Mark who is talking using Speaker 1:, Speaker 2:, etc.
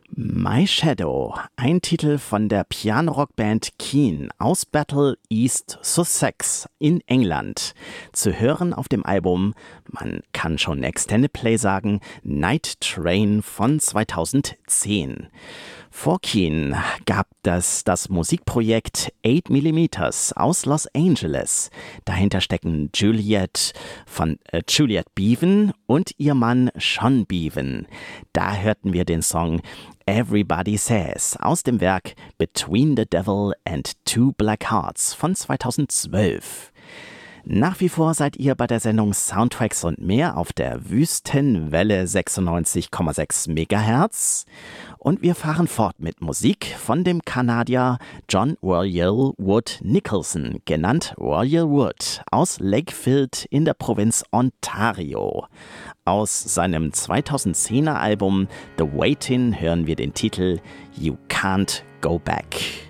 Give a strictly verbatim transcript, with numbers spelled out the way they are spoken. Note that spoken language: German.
Speaker 1: My Shadow, ein Titel von der Piano-Rock-Band Keane aus Battle East Sussex in England. Zu hören auf dem Album, man kann schon Extended Play sagen, Night Train von zweitausendzehn. Vor Keane gab es das Musikprojekt acht Millimeter aus Los Angeles. Dahinter stecken Juliet von äh, Juliet Beaven und ihr Mann Sean Beaven. Da hörten wir den Song Everybody Says aus dem Werk Between the Devil and Two Black Hearts von zweitausendzwölf. Nach wie vor seid ihr bei der Sendung Soundtracks und mehr auf der Wüstenwelle sechsundneunzig Komma sechs Megahertz. Und wir fahren fort mit Musik von dem Kanadier John Royal Wood Nicholson, genannt Royal Wood, aus Lakefield in der Provinz Ontario. Aus seinem zweitausendzehner Album The Waiting hören wir den Titel You Can't Go Back.